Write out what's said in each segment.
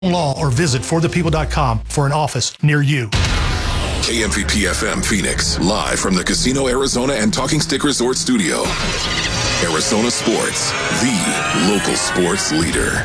law or visit forthepeople.com for an office near you. KMVP FM Phoenix, live from the Casino Arizona and Talking Stick Resort Studio. Arizona Sports, the local sports leader.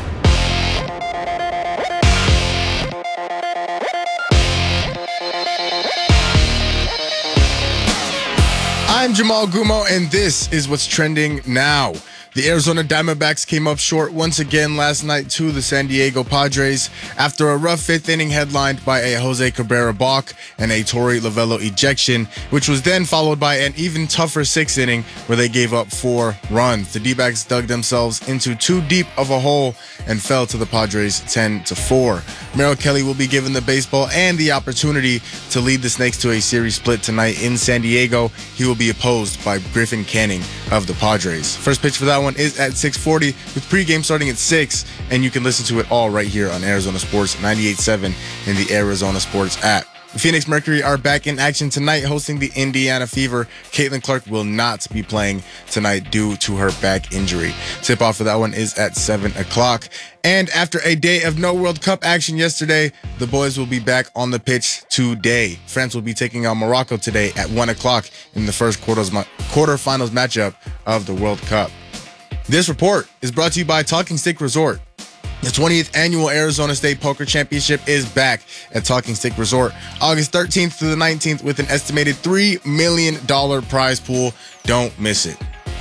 I'm Jamal Gumo, and this is what's trending now. The Arizona Diamondbacks came up short once again last night to the San Diego Padres after a rough fifth inning headlined by a Jose Cabrera balk and a Torey Lovullo ejection, which was then followed by an even tougher sixth inning where they gave up 4 runs. The D-backs dug themselves into too deep of a hole and fell to the Padres 10-4. Merrill Kelly will be given the baseball and the opportunity to lead the Snakes to a series split tonight in San Diego. He will be opposed by Griffin Canning of the Padres. First pitch for that one is at 6:40 with pregame starting at 6, and you can listen to it all right here on Arizona Sports 98.7 in the Arizona Sports app. The Phoenix Mercury are back in action tonight hosting the Indiana Fever. Caitlin Clark will not be playing tonight due to her back injury. Tip-off for that one is at 7 o'clock. And after a day of no World Cup action yesterday, the boys will be back on the pitch today. France will be taking on Morocco today at 1 o'clock in the first quarterfinals matchup of the World Cup. This report is brought to you by Talking Stick Resort. The 20th annual Arizona State Poker Championship is back at Talking Stick Resort August 13th through the 19th with an estimated $3 million prize pool. Don't miss it.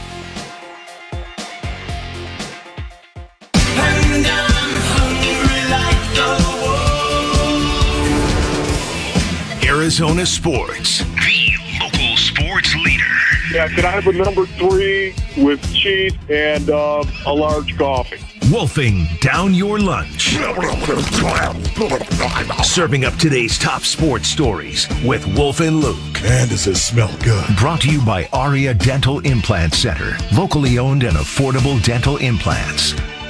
Arizona Sports, the local sports leader. Yeah, can I have a number 3 with cheese and a large coffee? Wolfing down your lunch. Serving up today's top sports stories with Wolf and Luke. Man, does this smell good. Brought to you by Aria Dental Implant Center. Locally owned and affordable dental implants.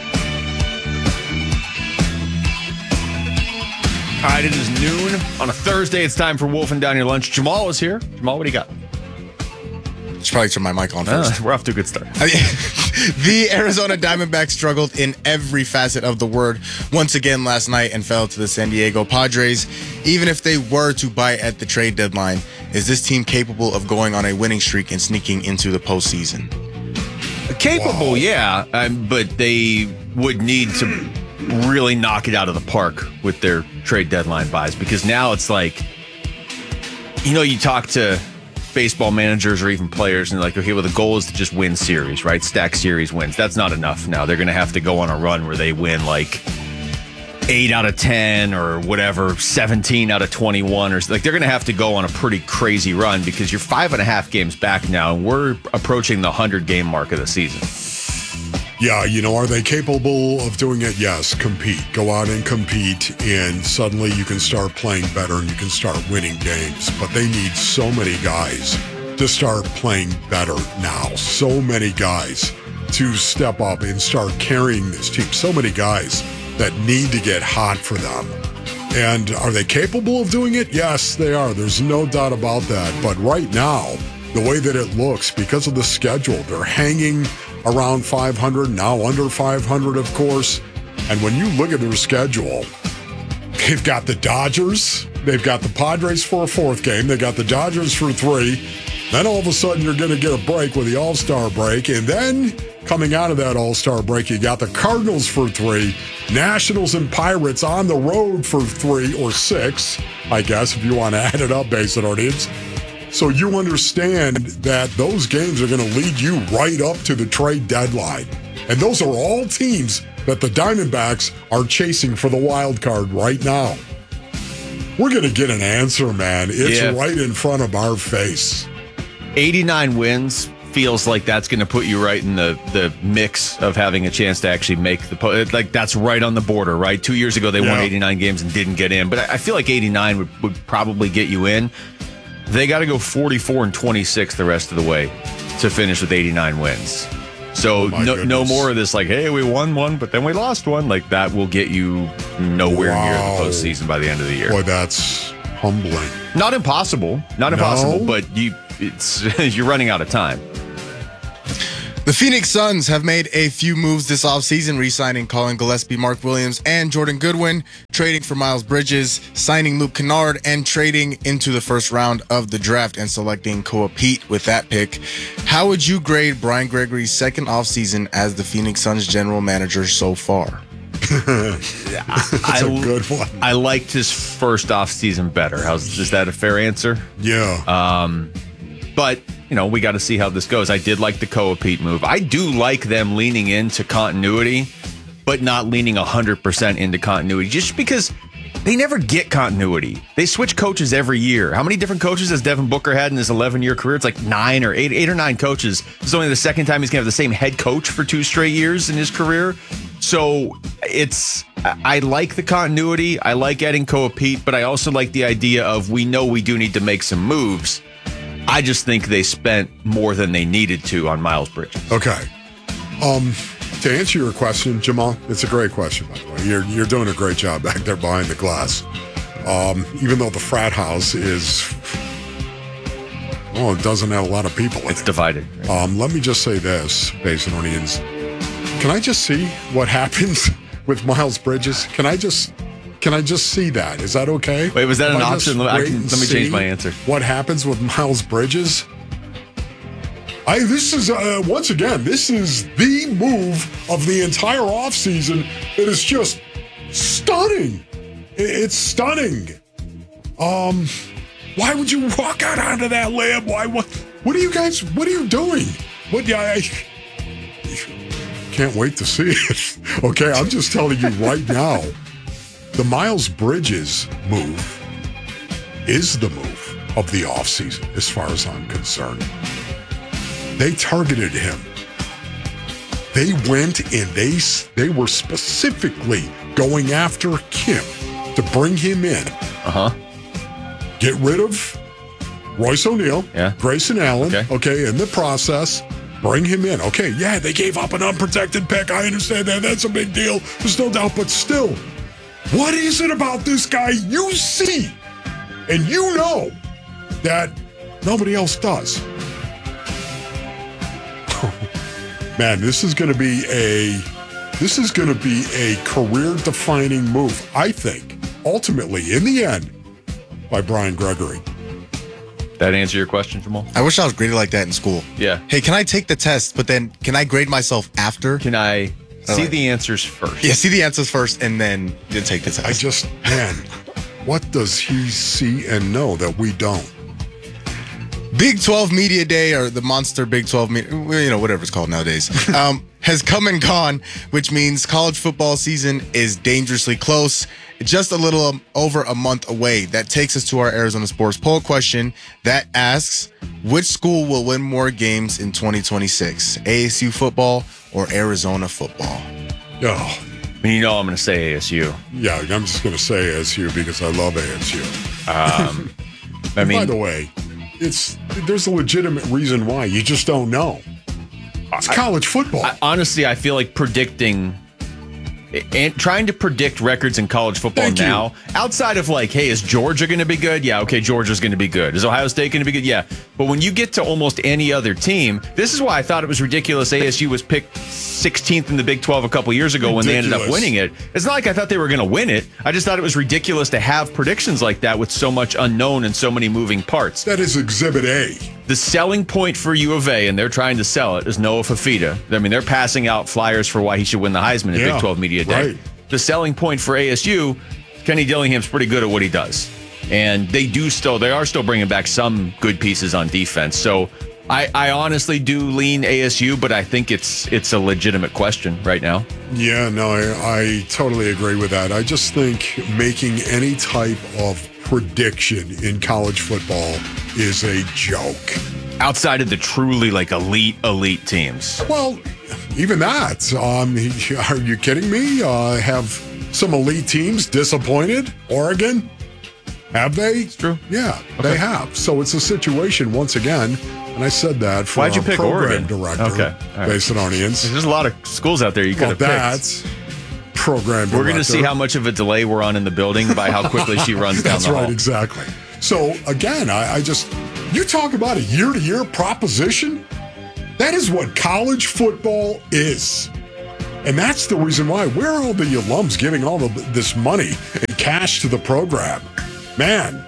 All right, it is noon on a Thursday. It's time for Wolfing Down Your Lunch. Jamal is here. Jamal, what do you got? Should probably turn my mic on first. We're off to a good start. The Arizona Diamondbacks struggled in every facet of the word once again last night and fell to the San Diego Padres. Even if they were to bite at the trade deadline, is this team capable of going on a winning streak and sneaking into the postseason? Capable, yeah, but they would need to really knock it out of the park with their trade deadline buys, because now it's like, you talk to baseball managers or even players and they're like, okay, well, the goal is to just win series, right? Stack series wins. That's not enough now. They're going to have to go on a run where they win like 8 out of 10 or whatever, 17 out of 21 or like they're going to have to go on a pretty crazy run because you're 5.5 games back now and we're approaching the 100-game mark of the season. Yeah, are they capable of doing it? Yes, compete. Go out and compete, and suddenly you can start playing better and you can start winning games. But they need so many guys to start playing better now. So many guys to step up and start carrying this team. So many guys that need to get hot for them. And are they capable of doing it? Yes, they are. There's no doubt about that. But right now, the way that it looks, because of the schedule, they're hanging around 500, now under 500, of course. And when you look at their schedule, they've got the Dodgers, they've got the Padres for a 4th game, they got the Dodgers for 3. Then all of a sudden you're going to get a break with the All-Star break. And then coming out of that All-Star break, you got the Cardinals for 3, Nationals and Pirates on the road for 3 or 6, I guess, if you want to add it up, Basin audience. So you understand that those games are going to lead you right up to the trade deadline. And those are all teams that the Diamondbacks are chasing for the wild card right now. We're going to get an answer, man. It's right in front of our face. 89 wins feels like that's going to put you right in the mix of having a chance to actually make the like that's right on the border, right? 2 years ago, they won 89 games and didn't get in. But I feel like 89 would probably get you in. They got to go 44-26 the rest of the way to finish with 89 wins. So no more of this like, hey, we won one, but then we lost one. Like that will get you nowhere near the postseason by the end of the year. Boy, that's humbling. Not impossible, but you're running out of time. The Phoenix Suns have made a few moves this offseason, re-signing Colin Gillespie, Mark Williams, and Jordan Goodwin, trading for Miles Bridges, signing Luke Kennard, and trading into the first round of the draft and selecting Koa Pete with that pick. How would you grade Brian Gregory's second offseason as the Phoenix Suns general manager so far? That's a good one. I liked his first offseason better. Is that a fair answer? Yeah. But, we got to see how this goes. I did like the Koa Pete move. I do like them leaning into continuity, but not leaning 100% into continuity, just because they never get continuity. They switch coaches every year. How many different coaches has Devin Booker had in his 11-year career? It's like 9 or 8 or 9 coaches. It's only the second time he's going to have the same head coach for 2 straight years in his career. So I like the continuity. I like adding Koa Pete, but I also like the idea of we know we do need to make some moves. I just think they spent more than they needed to on Miles Bridges. Okay. To answer your question, Jamal, it's a great question, by the way. You're doing a great job back there behind the glass. Even though the frat house is, it doesn't have a lot of people in it. It's divided. Right? Let me just say this, Basinonians. Can I just see what happens with Miles Bridges? Can I just see that? Is that okay? Wait, was that an option? Let me change my answer. What happens with Miles Bridges? This is once again, this is the move of the entire offseason. It is just stunning. It's stunning. Why would you walk out onto that limb? What are you doing? I can't wait to see it. Okay, I'm just telling you right now. The Miles Bridges move is the move of the offseason, as far as I'm concerned. They targeted him. They went and they were specifically going after Kim to bring him in. Get rid of Royce O'Neal, Grayson Allen, okay, in the process. Bring him in. Okay, yeah, they gave up an unprotected pick. I understand that. That's a big deal. There's no doubt, but still. What is it about this guy you see and you know that nobody else does? Man, this is going to be a career-defining move, I think, ultimately, in the end, by Brian Gregory. That answer your question, Jamal? I wish I was graded like that in school. Yeah. Hey, can I take the test, but then can I grade myself after? Can I see the answers first? Yeah, see the answers first and then take the test. What does he see and know that we don't? Big 12 Media Day, or the Monster Big 12 Media, whatever it's called nowadays, has come and gone, which means college football season is dangerously close. Just a little over a month away. That takes us to our Arizona Sports Poll question that asks, which school will win more games in 2026? ASU football or Arizona football? Oh. I'm going to say ASU. Yeah, I'm just going to say ASU because I love ASU. By the way, there's a legitimate reason why. You just don't know. It's college football. Honestly, I feel like predicting and trying to predict records in college football now, outside of like, hey, is Georgia going to be good? Yeah, okay, Georgia's going to be good. Is Ohio State going to be good? Yeah. But when you get to almost any other team, this is why I thought it was ridiculous ASU was picked 16th in the Big 12 a couple years ago when they ended up winning it. It's not like I thought they were going to win it. I just thought it was ridiculous to have predictions like that with so much unknown and so many moving parts. That is Exhibit A. The selling point for U of A, and they're trying to sell it, is Noah Fafita. I mean, they're passing out flyers for why he should win the Heisman at Big 12 Media Day. Right. The selling point for ASU, Kenny Dillingham's pretty good at what he does. And they are still bringing back some good pieces on defense. So I honestly do lean ASU, but I think it's a legitimate question right now. Yeah, no, I totally agree with that. I just think making any type of prediction in college football is a joke. Outside of the truly like elite teams. Well, even that. Are you kidding me? Have some elite teams disappointed Oregon? Have they? It's true. Yeah, they have. So it's a situation, once again, and I said that for Why'd you pick program Oregon? director, okay. Right. Basinonians. There's a lot of schools out there you could have picked. That's program director. We're going to see how much of a delay we're on in the building by how quickly she runs down the hall. That's right, exactly. So, again, I just, you talk about a year-to-year proposition. That is what college football is. And that's the reason why. Where are all the alums giving all of this money and cash to the program? Man.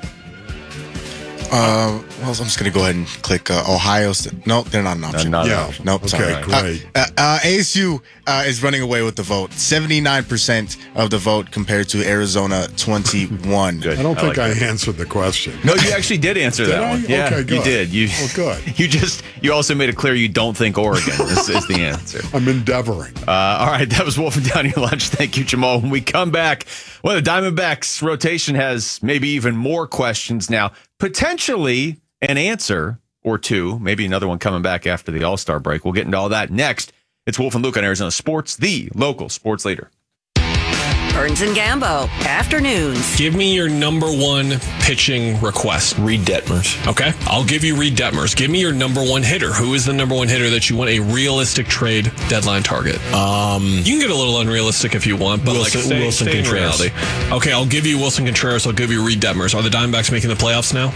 Well, I'm just going to go ahead and click Ohio State. No, they're not an option. Nope, okay, sorry. Great. ASU is running away with the vote. 79% of the vote compared to Arizona 21. Good. I don't think I like answered the question. No, you actually did answer Did that I? one. Yeah, Okay, good. you did. Good. You also made it clear you don't think Oregon is the answer. I'm endeavoring. All right, that was Wolfing Down Your Lunch. Thank you, Jamal. When we come back, well, the Diamondbacks rotation has maybe even more questions now. Potentially an answer or two, maybe another one coming back after the All-Star break. We'll get into all that next. It's Wolf and Luke on Arizona Sports, the local sports leader. Burns and Gambo, afternoons. Give me your number one pitching request. Reed Detmers. Okay? I'll give you Reed Detmers. Give me your number one hitter. Who is the number one hitter that you want a realistic trade deadline target? You can get a little unrealistic if you want, but Wilson stay in reality. Okay, I'll give you Wilson Contreras. I'll give you Reed Detmers. Are the Diamondbacks making the playoffs now?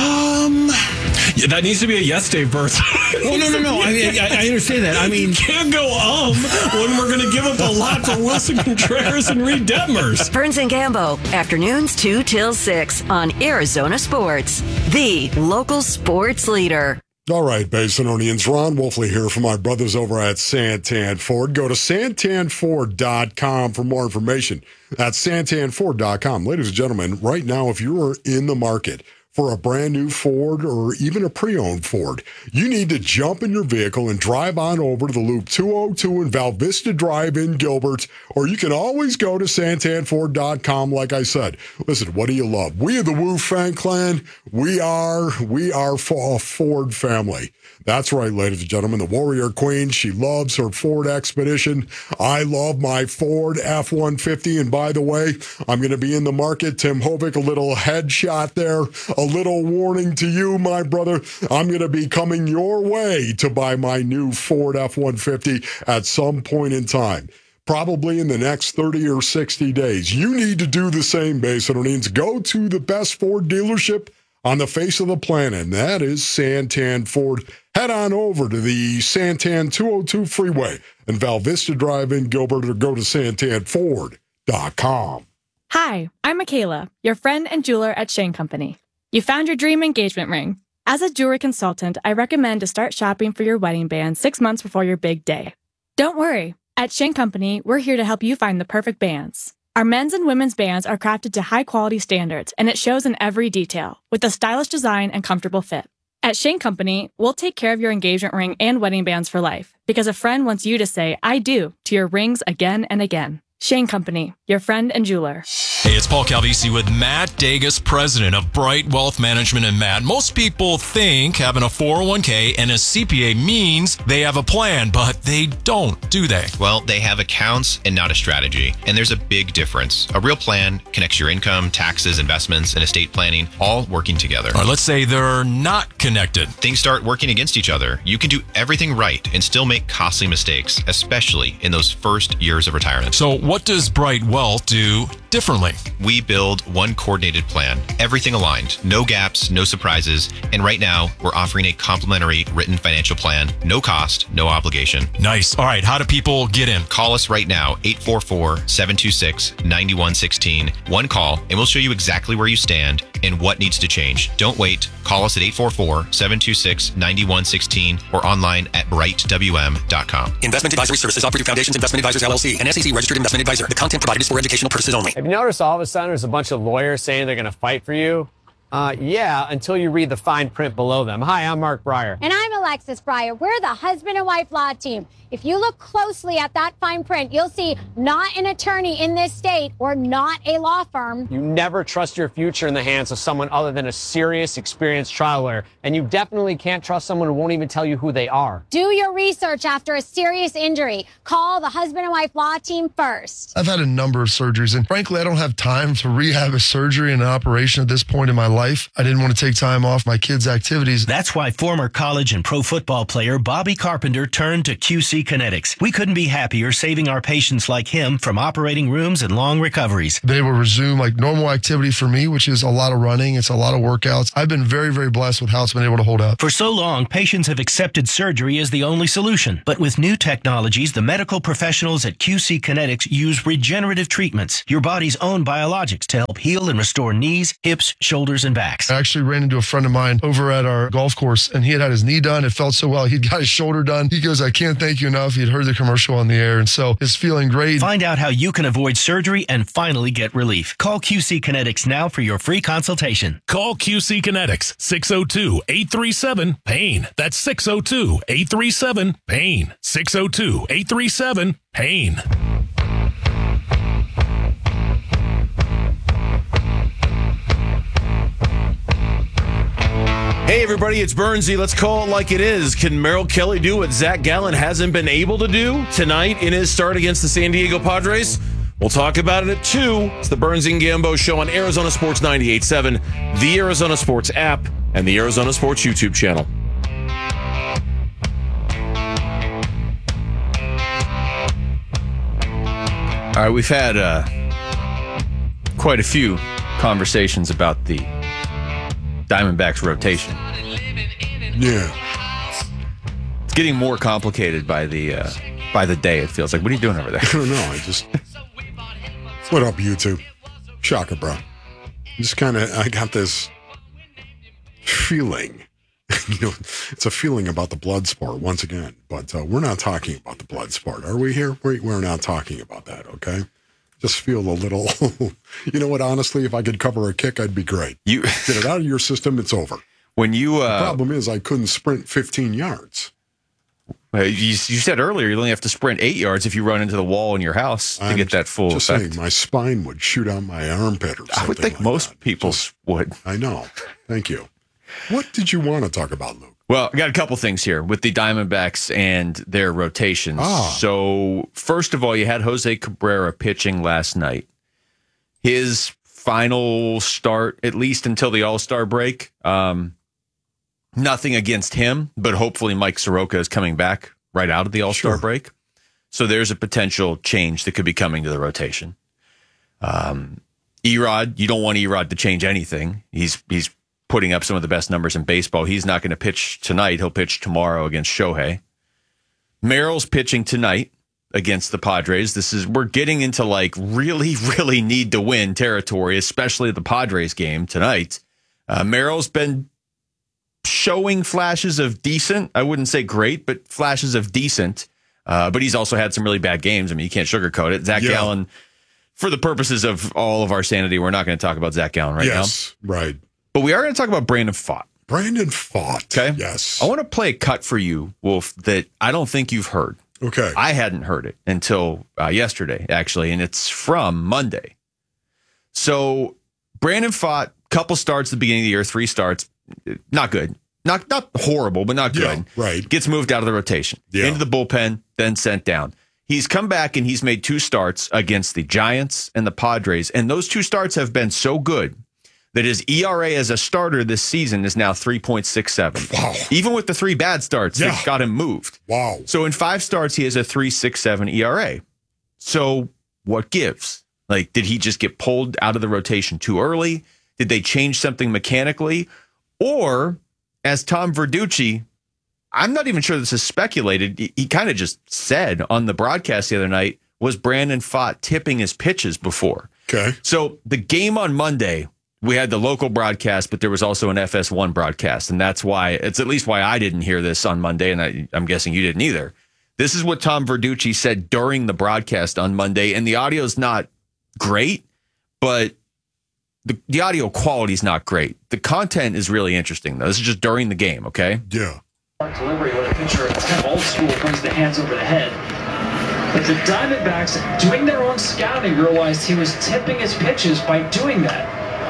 Yeah, that needs to be a yes, Dave Burns. Well, no. I understand that. I mean, you can't go when we're going to give up a lot for Wilson Contreras and Reed Detmers. Burns and Gambo, afternoons 2 till 6 on Arizona Sports, the local sports leader. All right, Basinonians, Ron Wolfley here from my brothers over at Santan Ford. Go to santanford.com for more information. That's santanford.com. Ladies and gentlemen, right now, if you are in the market for a brand new Ford or even a pre-owned Ford, you need to jump in your vehicle and drive on over to the Loop 202 in Val Vista Drive in Gilbert, or you can always go to santanford.com. Like I said, listen, what do you love? We are the Wu Fan Clan. We are a Ford family. That's right, ladies and gentlemen. The Warrior Queen, she loves her Ford Expedition. I love my Ford F-150. And by the way, I'm going to be in the market. Tim Hovick, a little headshot there. A little warning to you, my brother. I'm going to be coming your way to buy my new Ford F-150 at some point in time. Probably in the next 30 or 60 days. You need to do the same, Basinonians. Go to the best Ford dealership on the face of the planet, and that is Santan Ford. Head on over to the Santan 202 freeway and Val Vista Drive in Gilbert, or go to santanford.com. Hi, I'm Michaela, your friend and jeweler at Shane Company. You found your dream engagement ring. As a jewelry consultant, I recommend to start shopping for your wedding band 6 months before your big day. Don't worry. At Shane Company, we're here to help you find the perfect bands. Our men's and women's bands are crafted to high-quality standards, and it shows in every detail, with a stylish design and comfortable fit. At Shane Company, we'll take care of your engagement ring and wedding bands for life, because a friend wants you to say, I do, to your rings again and again. Shane Company, your friend and jeweler. Hey, it's Paul Calvisi with Matt Dagus, president of Bright Wealth Management. And Matt, most people think having a 401k and a CPA means they have a plan, but they don't, do they? Well, they have accounts and not a strategy. And there's a big difference. A real plan connects your income, taxes, investments, and estate planning all working together. All right, let's say they're not connected. Things start working against each other. You can do everything right and still make costly mistakes, especially in those first years of retirement. So what does Bright Wealth do differently? We build one coordinated plan, everything aligned, no gaps, no surprises. And right now, we're offering a complimentary written financial plan, no cost, no obligation. Nice. All right, how do people get in? Call us right now, 844-726-9116. One call, and we'll show you exactly where you stand and what needs to change. Don't wait. Call us at 844-726-9116 or online at brightwm.com. Investment advisory services offered through Foundations Investment Advisors LLC, an SEC registered investment advisor. The content provided is for educational purposes only. Have you noticed all of a sudden there's a bunch of lawyers saying they're going to fight for you? Yeah, until you read the fine print below them. Hi, I'm Mark Breyer. And I'm Alexis Breyer. We're the husband and wife law team. If you look closely at that fine print, you'll see not an attorney in this state or not a law firm. You never trust your future in the hands of someone other than a serious, experienced trial lawyer. And you definitely can't trust someone who won't even tell you who they are. Do your research after a serious injury. Call the husband and wife law team first. I've had a number of surgeries, and frankly, I don't have time to rehab a surgery and an operation at this point in my life. I didn't want to take time off my kids' activities. That's why former college and pro pro football player Bobby Carpenter turned to QC Kinetics. We couldn't be happier saving our patients like him from operating rooms and long recoveries. They will resume like normal activity for me, which is a lot of running. It's a lot of workouts. I've been very, very blessed with how it's been able to hold up. For so long, patients have accepted surgery as the only solution. But with new technologies, the medical professionals at QC Kinetics use regenerative treatments, your body's own biologics, to help heal and restore knees, hips, shoulders, and backs. I actually ran into a friend of mine over at our golf course, and he had his knee done. It felt so well. He'd got his shoulder done. He goes, I can't thank you enough. He'd heard the commercial on the air, and so it's feeling great. Find out how you can avoid surgery and finally get relief. Call QC Kinetics now for your free consultation. Call QC Kinetics, 602-837-PAIN. That's 602-837-PAIN. 602-837-PAIN. Hey everybody, it's Bernsey. Let's call it like it is. Can Merrill Kelly do what Zach Gallen hasn't been able to do tonight in his start against the San Diego Padres? We'll talk about it at 2. It's the Bernsey and Gambo Show on Arizona Sports 98.7, the Arizona Sports app, and the Arizona Sports YouTube channel. All right, we've had quite a few conversations about the Diamondbacks rotation. Yeah. It's getting more complicated by the day, it feels like. What are you doing over there? I don't know. What up, YouTube? Shocker, bro. I got this feeling. It's a feeling about the blood sport once again. But we're not talking about the blood sport. Are we here? We're not talking about that, okay? Just feel a little, you know what, honestly, if I could cover a kick, I'd be great. Get it out of your system, it's over. When you the problem is I couldn't sprint 15 yards. You said earlier you only have to sprint 8 yards if you run into the wall in your house to get that full just effect. Saying, my spine would shoot out my armpit or something. I would think like most people would. I know. Thank you. What did you want to talk about, Luke? Well, I got a couple things here with the Diamondbacks and their rotations. So, first of all, you had Jose Cabrera pitching last night. His final start, at least until the All-Star break, nothing against him, but hopefully Mike Soroka is coming back right out of the All-Star break. So there's a potential change that could be coming to the rotation. Erod, you don't want Erod to change anything. He's putting up some of the best numbers in baseball. He's not going to pitch tonight. He'll pitch tomorrow against Shohei. Merrill's pitching tonight against the Padres. We're getting into like really, really need to win territory, especially the Padres game tonight. Merrill's been showing flashes of decent. I wouldn't say great, but flashes of decent. But he's also had some really bad games. I mean, you can't sugarcoat it. Zach Gallen, for the purposes of all of our sanity, we're not going to talk about Zach Gallen right now. Yes, right. But we are going to talk about Brandon Pfaadt. Brandon Pfaadt. Okay. Yes. I want to play a cut for you, Wolf, that I don't think you've heard. Okay. I hadn't heard it until yesterday, actually, and it's from Monday. So Brandon Pfaadt, couple starts at the beginning of the year, 3 starts, not good. Not horrible, but not good. Yeah, right. Gets moved out of the rotation. Yeah. Into the bullpen, then sent down. He's come back and he's made 2 starts against the Giants and the Padres, and those 2 starts have been so good that his ERA as a starter this season is now 3.67. Wow. Even with the 3 bad starts that got him moved. Wow. So in 5 starts, he has a 3.67 ERA. So what gives? Like, did he just get pulled out of the rotation too early? Did they change something mechanically? Or, as Tom Verducci, I'm not even sure this is speculated, he kind of just said on the broadcast the other night, was Brandon Pfaadt tipping his pitches before? Okay. So the game on Monday, we had the local broadcast, but there was also an FS1 broadcast. And that's why, it's at least why I didn't hear this on Monday, and I'm guessing you didn't either. This is what Tom Verducci said during the broadcast on Monday, and the audio is not great, but the audio quality is not great. The content is really interesting, though. This is just during the game, okay? Yeah. Delivery when a pitcher, it's kind of old school, brings the hands over the head. But the Diamondbacks, doing their own scouting, realized he was tipping his pitches by doing that.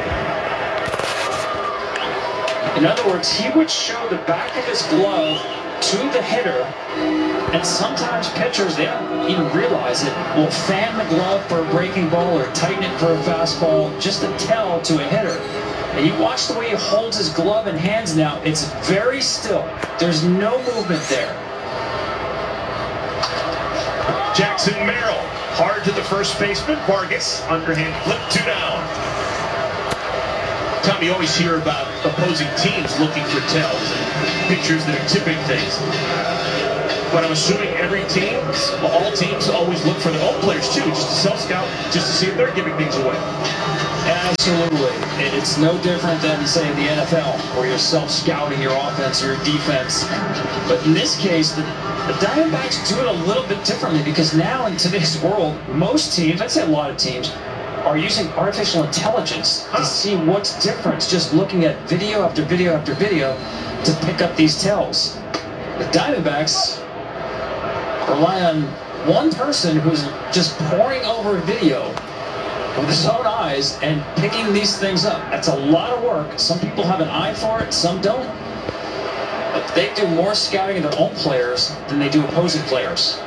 In other words, he would show the back of his glove to the hitter, and sometimes pitchers, they don't even realize it, will fan the glove for a breaking ball or tighten it for a fastball just to tell to a hitter. And you watch the way he holds his glove and hands now. It's very still. There's no movement there. Jackson Merrill, hard to the first baseman. Vargas, underhand flip, 2 down. Tom, you always hear about opposing teams looking for tells and pitchers that are tipping things. But I'm assuming all teams always look for their own players too, just to self-scout, just to see if they're giving things away. Absolutely. It's no different than, say, in the NFL, where you're self-scouting your offense or your defense. But in this case, the Diamondbacks do it a little bit differently, because now in today's world, most teams, I'd say a lot of teams, are using artificial intelligence to see what's different, just looking at video after video after video to pick up these tells. The Diamondbacks rely on one person who's just poring over video with his own eyes and picking these things up. That's a lot of work. Some people have an eye for it, some don't. But they do more scouting of their own players than they do opposing players.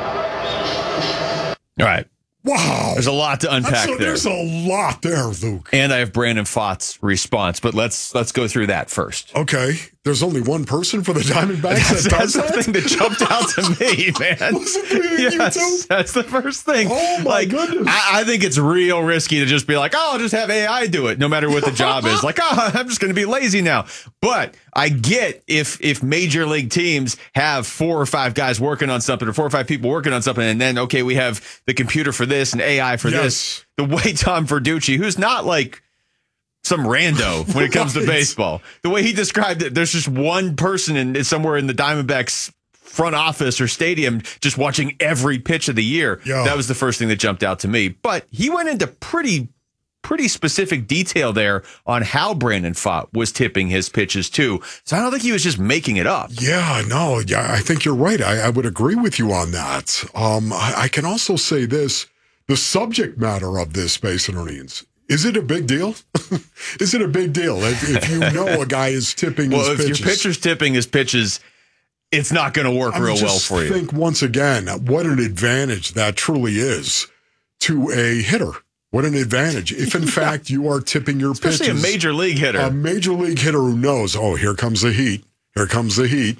All right. Wow. There's a lot to unpack there. There's a lot there, Luke. And I have Brandon Pfaadt's response, but let's go through that first. Okay. There's only one person for the Diamondbacks That's the thing that jumped out to me, man. Yes, that's the first thing. Oh, my goodness. I think it's real risky to just be like, oh, I'll just have AI do it, no matter what the job is. Like, oh, I'm just going to be lazy now. But I get if major league teams have 4 or 5 guys working on something, or 4 or 5 people working on something, and then, okay, we have the computer for this and AI for this. The way Tom Verducci, who's not like some rando when it comes to baseball, the way he described it, there's just one person somewhere in the Diamondbacks front office or stadium just watching every pitch of the year. Yeah. That was the first thing that jumped out to me. But he went into pretty specific detail there on how Brandon Pfaadt was tipping his pitches too. So I don't think he was just making it up. Yeah, no, I think you're right. I would agree with you on that. I can also say this, the subject matter of this, Space and Onions. Is it a big deal? Is it a big deal if you know a guy is tipping his pitches? Well, if your pitcher's tipping his pitches, it's not going to work real well for you. I think, once again, what an advantage that truly is to a hitter. What an advantage. If, in fact, you are tipping your pitches. Especially a major league hitter. A major league hitter who knows, oh, here comes the heat. Here comes the heat.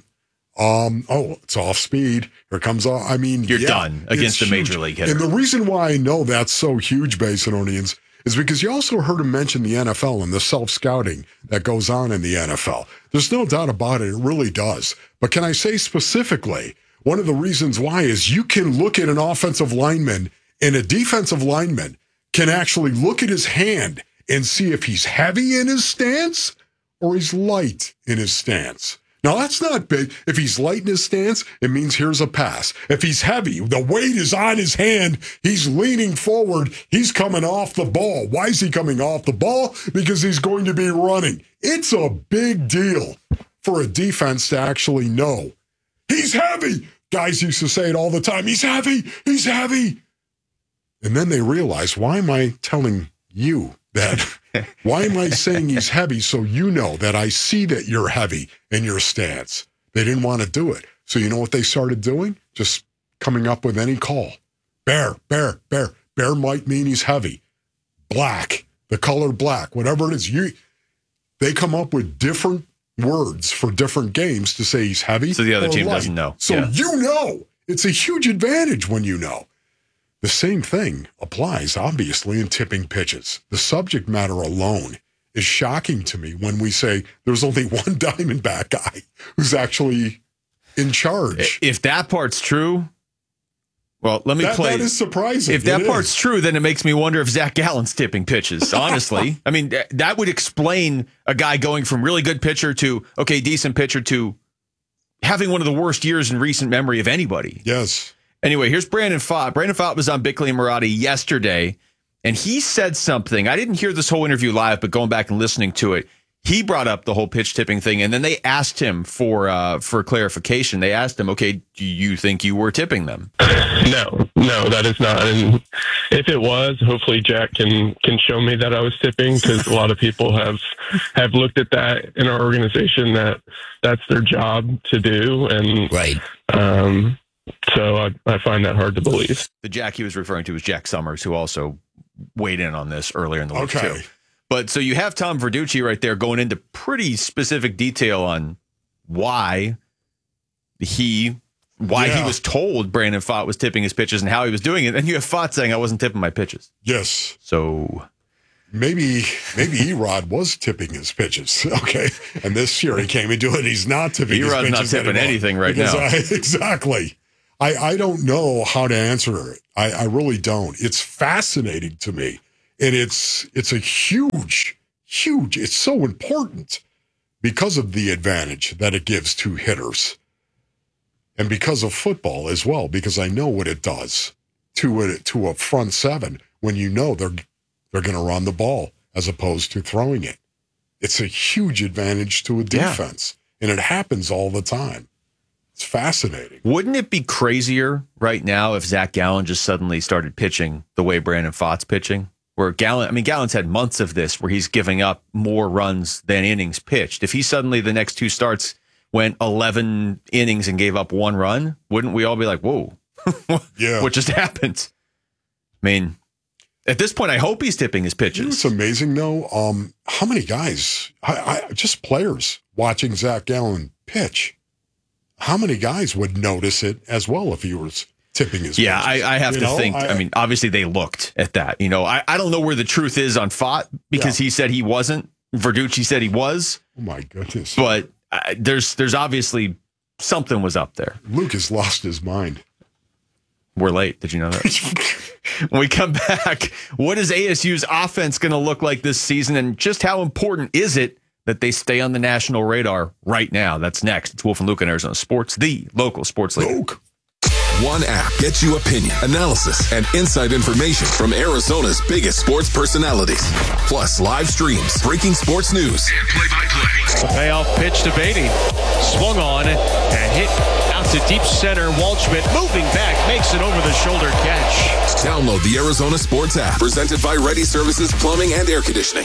It's off speed. Here comes off. I mean, you're done against a major league hitter. And the reason why I know that's so huge, Basinonians, is because you also heard him mention the NFL and the self-scouting that goes on in the NFL. There's no doubt about it. It really does. But can I say specifically, one of the reasons why is you can look at an offensive lineman, and a defensive lineman can actually look at his hand and see if he's heavy in his stance or he's light in his stance. Now, that's not big. If he's light in his stance, it means here's a pass. If he's heavy, the weight is on his hand, he's leaning forward, he's coming off the ball. Why is he coming off the ball? Because he's going to be running. It's a big deal for a defense to actually know. He's heavy. Guys used to say it all the time. He's heavy. He's heavy. And then they realize, why am I telling you that? Why am I saying he's heavy so you know that I see that you're heavy in your stance? They didn't want to do it. So you know what they started doing? Just coming up with any call. Bear. Bear might mean he's heavy. Black, the color black, whatever it is. They come up with different words for different games to say he's heavy. So the other team light. doesn't know. So you know. It's a huge advantage when you know. The same thing applies, obviously, in tipping pitches. The subject matter alone is shocking to me when we say there's only one Diamondback guy who's actually in charge. If that part's true, well, let me play. That is surprising. If that part's true, then it makes me wonder if Zach Gallen's tipping pitches, honestly. I mean, that would explain a guy going from really good pitcher to, okay, decent pitcher to having one of the worst years in recent memory of anybody. Yes. Anyway, here's Brandon Pfaadt. Brandon Pfaadt was on Bickley and Marotti yesterday, and he said something. I didn't hear this whole interview live, but going back and listening to it, he brought up the whole pitch tipping thing, and then they asked him for clarification. They asked him, okay, do you think you were tipping them? No, that is not. And if it was, hopefully Jack can show me that I was tipping, because a lot of people have looked at that in our organization, that's their job to do. And right. So I find that hard to believe. The Jack he was referring to was Jack Summers, who also weighed in on this earlier in the week, too. But so you have Tom Verducci right there going into pretty specific detail on why he was told Brandon Pfaadt was tipping his pitches and how he was doing it. And you have Pfaadt saying, I wasn't tipping my pitches. Yes. So maybe Erod was tipping his pitches. Okay. And this year he came into it. He's not tipping his pitches. Erod's not tipping anything right now. Exactly. I don't know how to answer it. I really don't. It's fascinating to me. And it's a huge, it's so important because of the advantage that it gives to hitters. And because of football as well, because I know what it does to a front seven when you know they're going to run the ball as opposed to throwing it. It's a huge advantage to a defense, and it happens all the time. It's fascinating. Wouldn't it be crazier right now if Zach Gallen just suddenly started pitching the way Brandon Pfaadt's pitching? Where Gallen's had months of this where he's giving up more runs than innings pitched. If he suddenly the next two starts went 11 innings and gave up 1 run, wouldn't we all be like, whoa, what just happened? I mean, at this point, I hope he's tipping his pitches. You know what's amazing, though? How many guys, just players, watching Zach Gallen pitch, how many guys would notice it as well if he was tipping his pitches? I have to think. I mean, obviously, they looked at that. I don't know where the truth is on Pfaadt because he said he wasn't. Verducci said he was. Oh, my goodness. But there's obviously something was up there. Luke has lost his mind. We're late. Did you know that? When we come back, what is ASU's offense going to look like this season, and just how important is it that they stay on the national radar right now? That's next. It's Wolf and Luke on Arizona Sports, the local sports leader. Luke. One app gets you opinion, analysis, and inside information from Arizona's biggest sports personalities. Plus live streams, breaking sports news, and play-by-play. The payoff pitch to Beatty. Swung on and hit out to deep center. Waldschmidt moving back, makes an over-the-shoulder catch. Download the Arizona Sports app, presented by Ready Services Plumbing and Air Conditioning.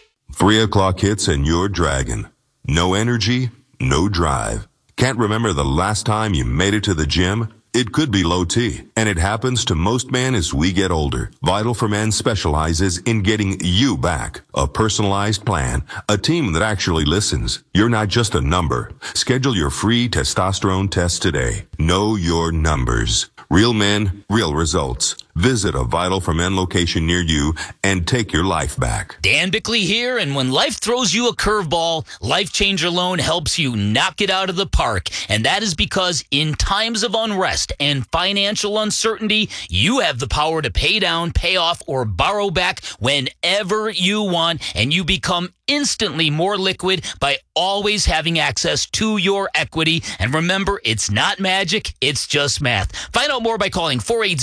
3 o'clock hits and you're dragging. No energy, no drive. Can't remember the last time you made it to the gym? It could be low T, and it happens to most men as we get older. Vital for Men specializes in getting you back. A personalized plan, a team that actually listens. You're not just a number. Schedule your free testosterone test today. Know your numbers. Real men, real results. Visit a Vital for Men location near you and take your life back. Dan Bickley here, and when life throws you a curveball, Life Changer Loan helps you knock it out of the park. And that is because in times of unrest and financial uncertainty, you have the power to pay down, pay off, or borrow back whenever you want, and you become instantly more liquid by always having access to your equity. And remember, it's not magic, it's just math. Find out more by calling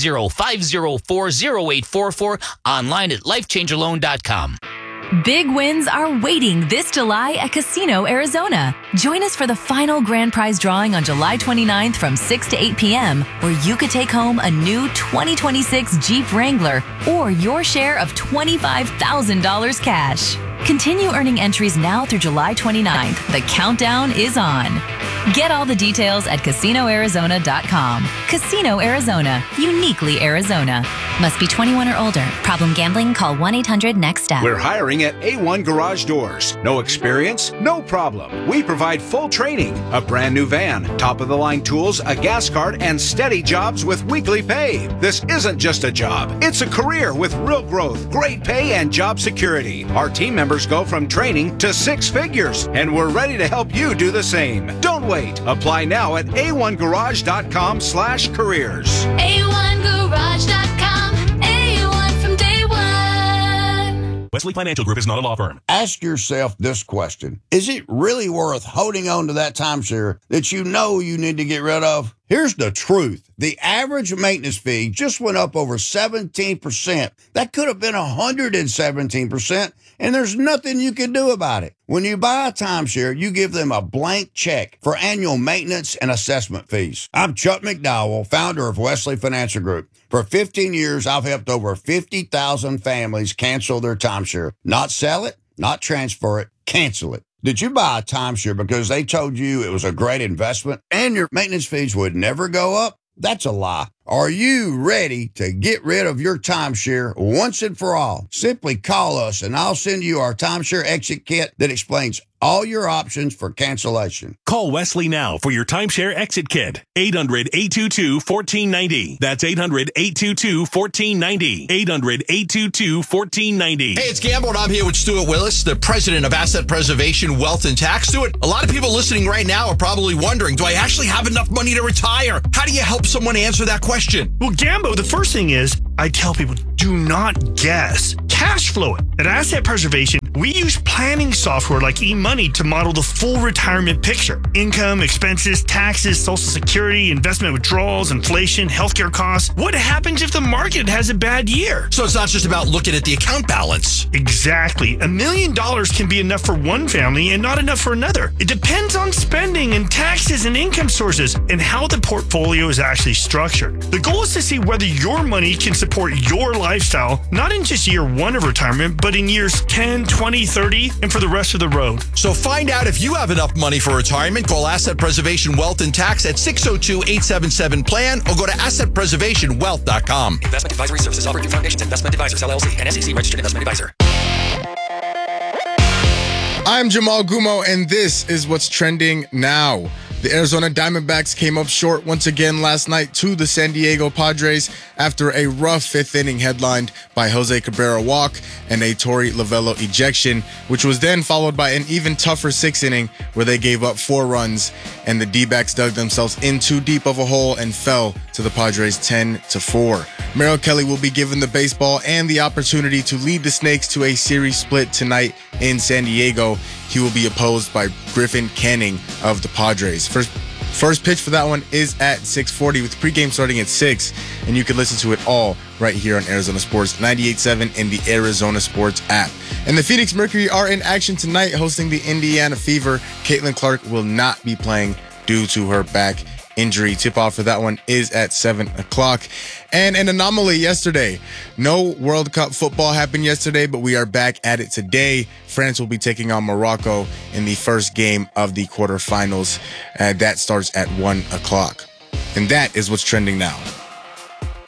480-504-0844, online at lifechangerloan.com. Big wins are waiting this July at Casino Arizona. Join us for the final grand prize drawing on July 29th from 6 to 8 p.m., where you could take home a new 2026 Jeep Wrangler or your share of $25,000 cash. Continue earning entries now through July 29th. The countdown is on. Get all the details at CasinoArizona.com. Casino Arizona, uniquely Arizona. Must be 21 or older. Problem gambling? Call 1-800-NEXT-STEP. We're hiring at A1 Garage Doors. No experience? No problem. We provide full training, a brand new van, top-of-the-line tools, a gas card, and steady jobs with weekly pay. This isn't just a job. It's a career with real growth, great pay, and job security. Our team members go from training to 6 figures, and we're ready to help you do the same. Don't wait. Apply now at a1garage.com/careers. A1garage.com. A1 from day one. Wesley Financial Group is not a law firm. Ask yourself this question. Is it really worth holding on to that timeshare that you know you need to get rid of? Here's the truth. The average maintenance fee just went up over 17%. That could have been 117%, and there's nothing you can do about it. When you buy a timeshare, you give them a blank check for annual maintenance and assessment fees. I'm Chuck McDowell, founder of Wesley Financial Group. For 15 years, I've helped over 50,000 families cancel their timeshare. Not sell it, not transfer it, cancel it. Did you buy a timeshare because they told you it was a great investment and your maintenance fees would never go up? That's a lie. Are you ready to get rid of your timeshare once and for all? Simply call us and I'll send you our timeshare exit kit that explains all your options for cancellation. Call Wesley now for your timeshare exit kit. 800-822-1490. That's 800-822-1490. 800-822-1490. Hey, it's Gamble, and I'm here with Stuart Willis, the president of Asset Preservation Wealth and Tax. Stuart, a lot of people listening right now are probably wondering, do I actually have enough money to retire? How do you help someone answer that question? Well, Gambo, the first thing is, I tell people, do not guess. Cash flow it. At Asset Preservation, we use planning software like eMoney to model the full retirement picture. Income, expenses, taxes, Social Security, investment withdrawals, inflation, healthcare costs. What happens if the market has a bad year? So it's not just about looking at the account balance. Exactly. $1 million can be enough for one family and not enough for another. It depends on spending and taxes and income sources and how the portfolio is actually structured. The goal is to see whether your money can support your lifestyle, not in just year one of retirement, but in years 10, 20, 30, and for the rest of the road. So find out if you have enough money for retirement. Call Asset Preservation Wealth and Tax at 602-877-PLAN or go to assetpreservationwealth.com. Investment advisory services offered through Foundations Investment Advisors, LLC, and SEC registered investment advisor. I'm Jamal Gumo, and this is what's trending now. The Arizona Diamondbacks came up short once again last night to the San Diego Padres after a rough fifth inning headlined by Jose Cabrera walk and a Torey Lovullo ejection, which was then followed by an even tougher sixth inning where they gave up 4 runs and the D-backs dug themselves in too deep of a hole and fell to the Padres 10-4. Merrill Kelly will be given the baseball and the opportunity to lead the Snakes to a series split tonight in San Diego. He will be opposed by Griffin Canning of the Padres. First pitch for that one is at 6:40 with pregame starting at 6, and you can listen to it all right here on Arizona Sports 98.7 in the Arizona Sports app. And the Phoenix Mercury are in action tonight hosting the Indiana Fever. Caitlin Clark will not be playing due to her back injury. Tip-off for that one is at 7 o'clock. And an anomaly yesterday. No World Cup football happened yesterday, but we are back at it today. France will be taking on Morocco in the first game of the quarterfinals. That starts at 1 o'clock. And that is what's trending now.